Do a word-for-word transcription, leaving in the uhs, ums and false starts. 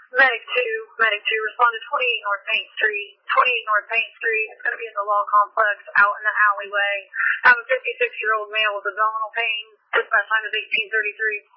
Medic two, Medic two, respond to twenty-eight North Paint Street. twenty-eight North Paint Street. It's going to be in the law complex out in the alleyway. Have a fifty-six-year-old male with abdominal pain. Dispatch time is eighteen thirty-three.